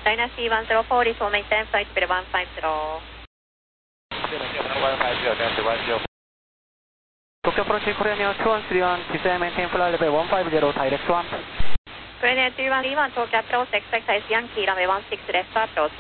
Dynasty 104, this will maintain flight speed 150. Tokyo approach Korea Neo 2131, descend maintain flight level 150, direct 1. Korea 2131, Tokyo approach, expect IC Yankee, runway 16 left approach.